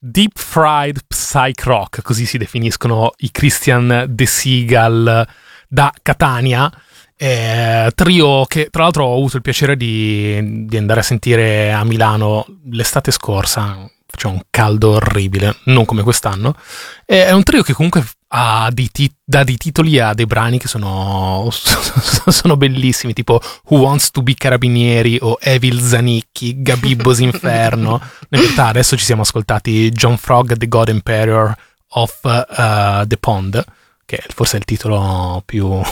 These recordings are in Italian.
Deep Fried Psych Rock, così si definiscono i Christian De Seagal da Catania, trio che tra l'altro ho avuto il piacere di andare a sentire a Milano l'estate scorsa. Faceva un caldo orribile, non come quest'anno. È un trio che comunque dà dei titoli a dei brani che sono bellissimi, tipo Who Wants to Be Carabinieri o Evil Zanicchi, Gabibbo's Inferno. In realtà adesso ci siamo ascoltati John Frog, The God Emperor of the Pond, che forse è il titolo più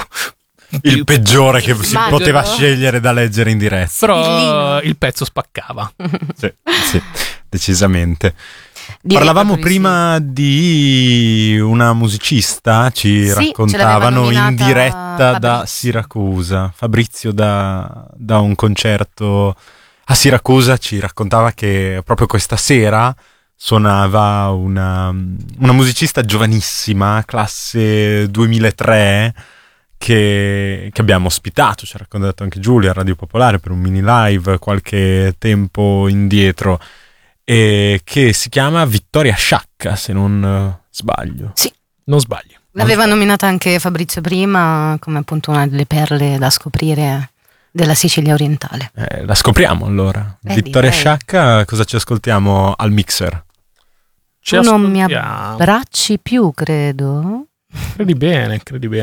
il peggiore che si poteva scegliere da leggere in diretta. Però il pezzo spaccava. Sì, decisamente. Parlavamo prima di una musicista, ci raccontavano in diretta da Siracusa. Fabrizio da un concerto a Siracusa ci raccontava che proprio questa sera suonava una musicista giovanissima, classe 2003, che abbiamo ospitato, ci ha raccontato anche Giulia a Radio Popolare per un mini live qualche tempo indietro, e che si chiama Vittoria Sciacca, se non sbaglio. Sì, non sbaglio. L'aveva nominata anche Fabrizio prima come appunto una delle perle da scoprire della Sicilia orientale. La scopriamo allora. Vittoria Sciacca, cosa ci ascoltiamo al mixer? Tu non mi abbracci più, credo. Credi bene.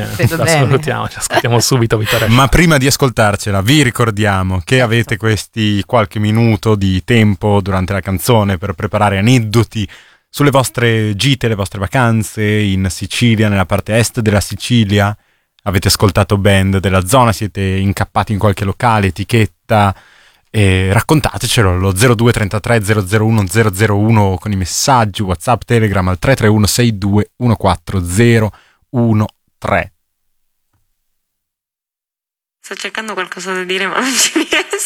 Ci ascoltiamo subito, Vittoria. Ma prima di ascoltarcela, vi ricordiamo che avete questi qualche minuto di tempo durante la canzone per preparare aneddoti sulle vostre gite, le vostre vacanze in Sicilia, nella parte est della Sicilia. Avete ascoltato band della zona, siete incappati in qualche locale, etichetta, e raccontatecelo allo 0233 001 001 con i messaggi WhatsApp, Telegram al 331 62 14013. Sto cercando qualcosa da dire ma non ci riesco.